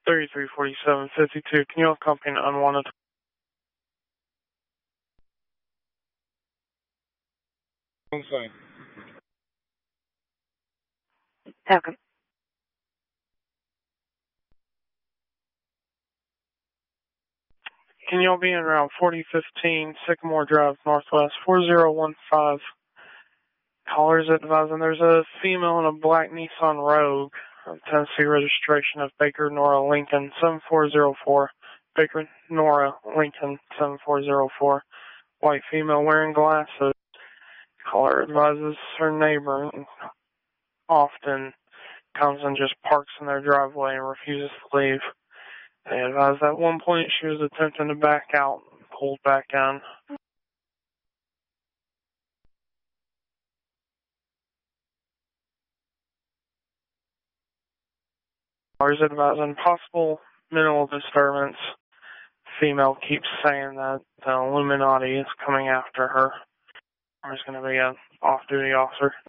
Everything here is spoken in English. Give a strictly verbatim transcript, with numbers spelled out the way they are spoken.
thirty-three forty-seven fifty-two, can you accompany an unwanted? Inside. Falcon. Can y'all be in around forty fifteen Sycamore Drive Northwest four zero one five? Callers advising there's a female in a black Nissan Rogue, Tennessee registration of Baker Nora Lincoln seven four zero four. Baker Nora Lincoln seven four zero four. White female wearing glasses. Caller advises her neighbor often comes and just parks in their driveway and refuses to leave. They advised at one point she was attempting to back out and pulled back in. Callers advising possible mental disturbance. Female keeps saying that the Illuminati is coming after her. There's going to be an off-duty officer.